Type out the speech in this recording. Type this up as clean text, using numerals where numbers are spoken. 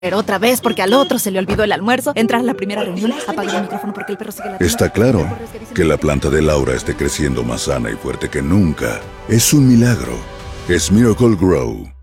Pero otra vez porque al otro se le olvidó el almuerzo, entrar a la primera reunión, apagar el micrófono porque el perro sigue ladrando. Está claro que la planta de Laura esté creciendo más sana y fuerte que nunca. Es un milagro. Es Miracle Grow.